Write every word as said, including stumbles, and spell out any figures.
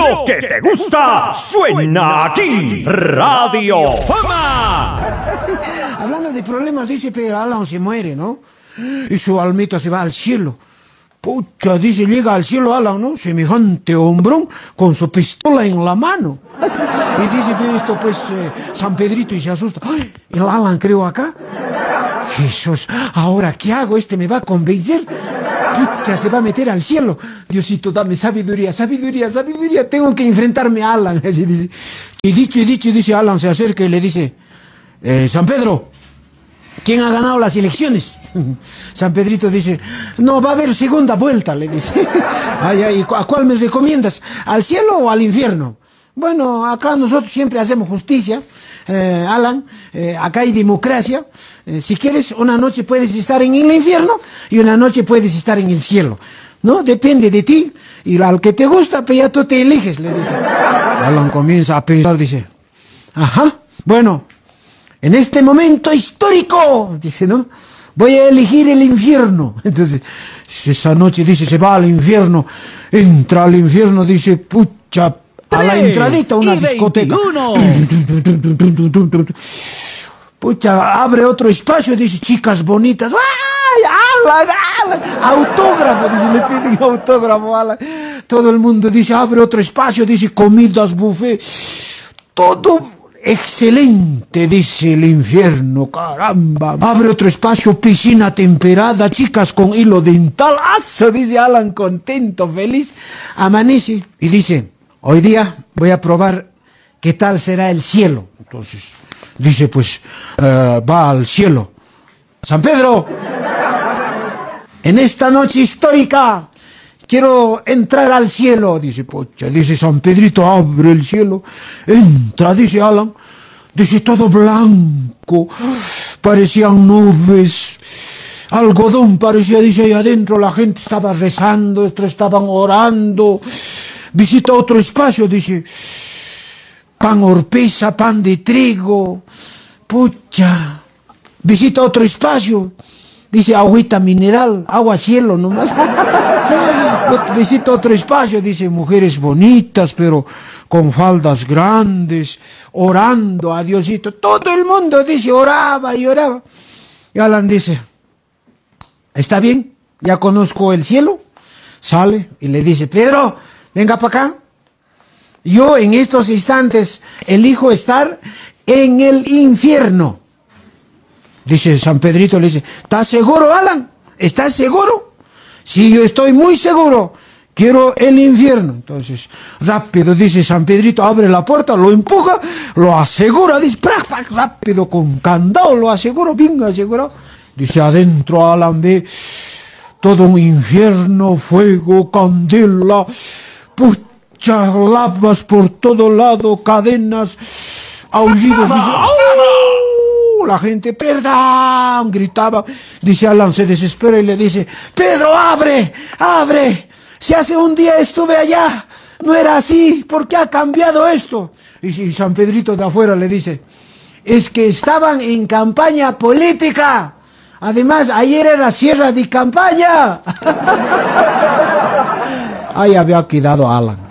Lo que te gusta suena aquí. Radio Fama. Hablando de problemas, dice Pedro Alan se muere, ¿no? Y su almita se va al cielo. Pucha, dice, llega al cielo Alan, ¿no? Semejante hombrón con su pistola en la mano. Y dice, ve esto, pues, eh, San Pedrito, y se asusta. ¡Ay! El Alan creo acá. Jesús, ¿ahora qué hago? Este me va a convencer. Pucha, se va a meter al cielo. Diosito, dame sabiduría, sabiduría, sabiduría. Tengo que enfrentarme a Alan. Así dice. Y dicho y dicho, dice Alan, se acerca y le dice, eh, San Pedro, ¿quién ha ganado las elecciones? San Pedrito dice, no, va a haber segunda vuelta, le dice. Ay, ay, ¿a cuál me recomiendas? ¿Al cielo o al infierno? Bueno, acá nosotros siempre hacemos justicia, eh, Alan, eh, acá hay democracia. Eh, si quieres, una noche puedes estar en el infierno y una noche puedes estar en el cielo. ¿No? Depende de ti. Y al que te gusta, pues ya tú te eliges, le dice. Alan comienza a pensar, dice, ajá, bueno, en este momento histórico, dice, ¿no? Voy a elegir el infierno. Entonces, esa noche, dice, se va al infierno. Entra al infierno, dice, pucha, a la entradita una discoteca. Pucha, abre otro espacio, dice, chicas bonitas. ¡Ay, Alan, Alan! Autógrafo, dice, le piden autógrafo, Alan. Todo el mundo dice, abre otro espacio, dice, comidas, buffet. Todo excelente, dice el infierno, caramba. Abre otro espacio, piscina temperada, chicas con hilo dental. ¡Aso! Dice Alan, contento, feliz. Amanece y dice, hoy día voy a probar qué tal será el cielo. Entonces, dice, pues, uh, va al cielo. San Pedro, en esta noche histórica, quiero entrar al cielo. Dice, pocha, dice San Pedrito, abre el cielo. Entra, dice Alan. Dice, todo blanco. Parecían nubes. Algodón parecía, dice, ahí adentro la gente estaba rezando, estos estaban orando. Visita otro espacio, dice, pan horpeza, pan de trigo. Pucha. Visita otro espacio. Dice, agüita mineral, agua cielo nomás. Visita otro espacio, dice, mujeres bonitas, pero con faldas grandes, orando a Diosito. Todo el mundo, dice, oraba y oraba. Y Alan dice, está bien, ya conozco el cielo. Sale y le dice, Pedro, venga para acá. Yo en estos instantes elijo estar en el infierno. Dice San Pedrito, le dice, ¿estás seguro, Alan? ¿Estás seguro? Sí, yo estoy muy seguro. Quiero el infierno. Entonces, rápido, dice San Pedrito, abre la puerta, lo empuja, lo asegura, dice, rápido, con candado, lo aseguro, bien asegurado. Dice, adentro, Alan ve todo un infierno, fuego, candela, pucha, lavas por todo lado, cadenas, aullidos, dice, ¡au! La gente, perdón, gritaba. Dice Alan, se desespera y le dice, Pedro, abre, abre. Si hace un día estuve allá, no era así, ¿por qué ha cambiado esto? Y si San Pedrito de afuera le dice, es que estaban en campaña política. Además, ayer era cierre de campaña. Ahí había quedado Alan.